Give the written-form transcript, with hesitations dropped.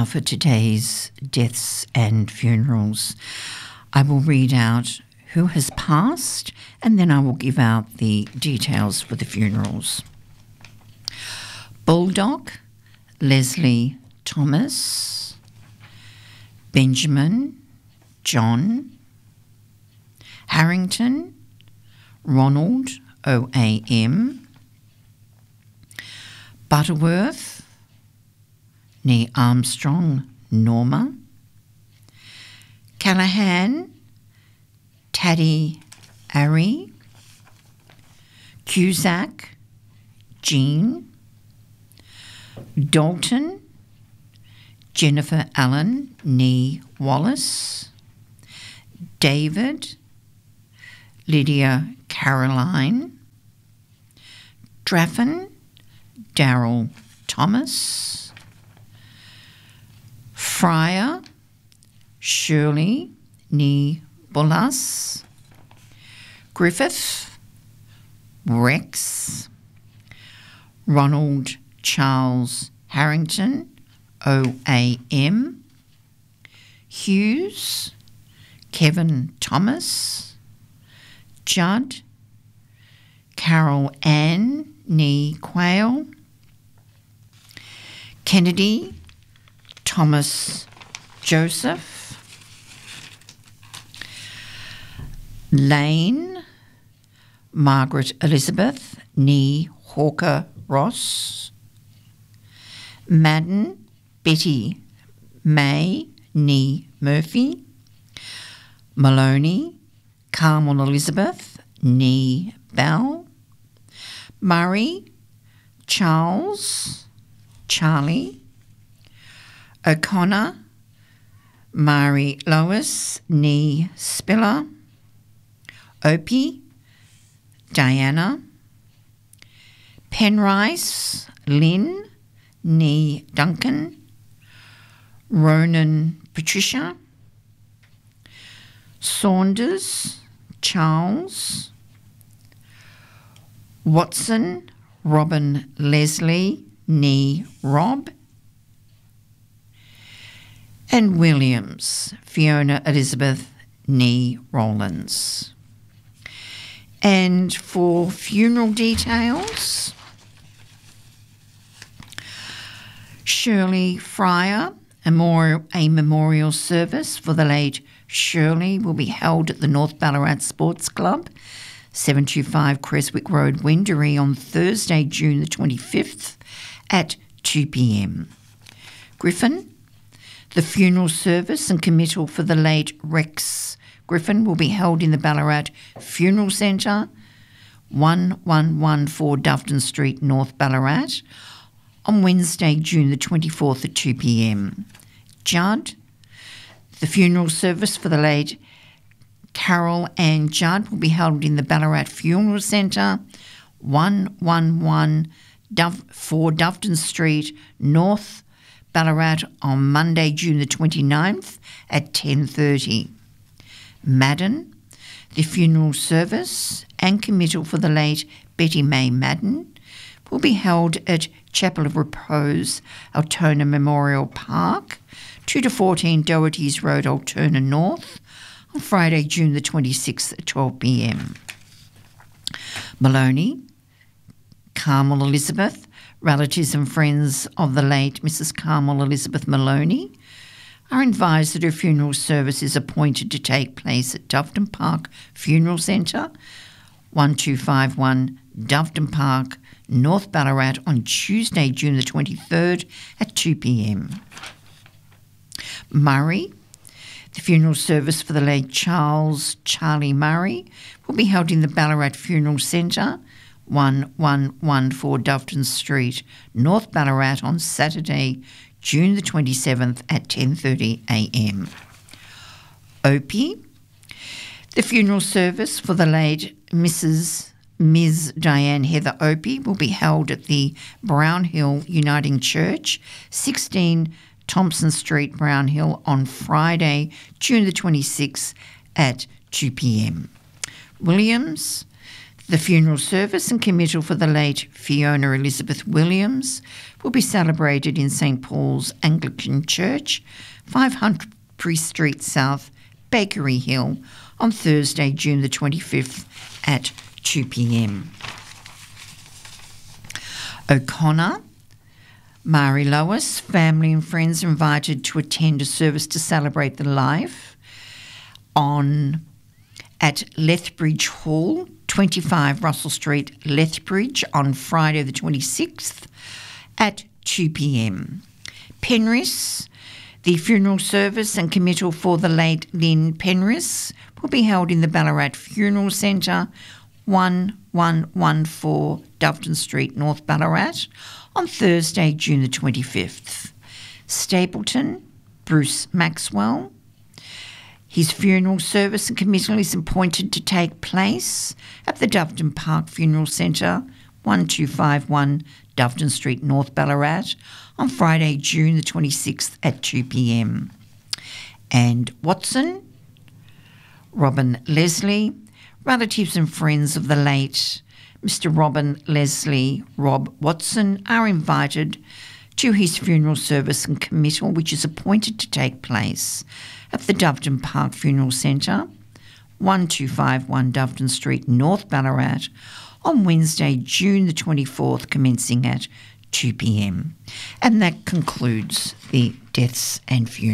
for today's deaths and funerals. I will read out who has passed and then I will give out the details for the funerals. Baldock, Leslie Thomas. Benjamin, John. Harrington, Ronald, OAM. Butterworth, Nee Armstrong, Norma. Callahan, Taddy, Ari. Cusack, Jean. Dalton, Jennifer Allen, Nee Wallace. David, Lydia Caroline. Draffin, Daryl Thomas. Fryer, Shirley, Nee Bullas. Griffith, Rex. Ronald Charles Harrington, OAM. Hughes, Kevin Thomas. Judd, Carol Ann, Nee Quayle. Kennedy, Thomas Joseph. Lane, Margaret Elizabeth, Nee Hawker Ross. Madden, Betty May, Nee Murphy. Maloney, Carmel Elizabeth, Nee Bell. Murray, Charles, Charlie. O'Connor, Mary Lois, Nee Spiller. Opie, Diana. Penrice, Lynn, Nee Duncan. Ronan, Patricia. Saunders, Charles. Watson, Robin Leslie, Nee Rob. And Williams, Fiona Elizabeth, Nee Rollins. And for funeral details, Shirley Fryer, a memorial service for the late Shirley will be held at the North Ballarat Sports Club, 725 Creswick Road, Wendouree, on Thursday, June the 25th at 2 p.m. Griffin, the funeral service and committal for the late Rex Griffin will be held in the Ballarat Funeral Centre, 1114 Doveton Street, North Ballarat, on Wednesday, June the 24th at 2 p.m. Judd, the funeral service for the late Carol Ann Judd will be held in the Ballarat Funeral Centre, 111 4 Doveton Street, North Ballarat, on Monday, June the 29th at 10:30. Madden, the funeral service and committal for the late Betty May Madden will be held at Chapel of Repose, Altona Memorial Park, 2 to 14 Doherty's Road, Altona North, on Friday, June the 26th at 12 p.m. Maloney, Carmel Elizabeth, relatives and friends of the late Mrs. Carmel Elizabeth Maloney are advised that her funeral service is appointed to take place at Doveton Park Funeral Centre, 1251 Doveton Park, North Ballarat, on Tuesday, June the 23rd at 2 p.m. Murray, the funeral service for the late Charlie Murray will be held in the Ballarat Funeral Centre, 1114 Doveton Street, North Ballarat, on Saturday, June the 27th at 10:30 a.m. Opie, the funeral service for the late Ms. Diane Heather Opie will be held at the Brown Hill Uniting Church, 16 Thompson Street, Brown Hill, on Friday, June the 26th at 2 p.m. Williams, The funeral service and committal for the late Fiona Elizabeth Williams will be celebrated in St Paul's Anglican Church, 500 Priest Street South, Bakery Hill, on Thursday, June the 25th at 2 p.m. O'Connor, Mari Lois, family and friends are invited to attend a service to celebrate the life at Lethbridge Hall, 25 Russell Street, Lethbridge, on Friday the 26th at 2 p.m. Penrith, the funeral service and committal for the late Lynn Penrith will be held in the Ballarat Funeral Centre, 1114 Doveton Street, North Ballarat, on Thursday, June the 25th. Stapleton, Bruce Maxwell. His funeral service and committal is appointed to take place at the Doveton Park Funeral Centre, 1251 Doveton Street, North Ballarat, on Friday, June the 26th at 2 p.m. And Watson, Robin Leslie, relatives and friends of the late Mr. Robin Leslie Rob Watson are invited to his funeral service and committal, which is appointed to take place at the Doveton Park Funeral Centre, 1251 Doveton Street, North Ballarat, on Wednesday, June the 24th, commencing at 2 p.m. And that concludes the deaths and funerals.